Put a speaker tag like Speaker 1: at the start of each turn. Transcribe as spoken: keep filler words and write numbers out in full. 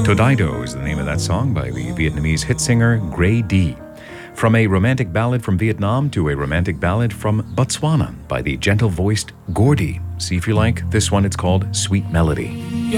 Speaker 1: Todido is the name of that song by the Vietnamese hit singer Gray D. From a romantic ballad from Vietnam to a romantic ballad from Botswana by the gentle-voiced Gordy. See if you like this one, it's called Sweet Melody.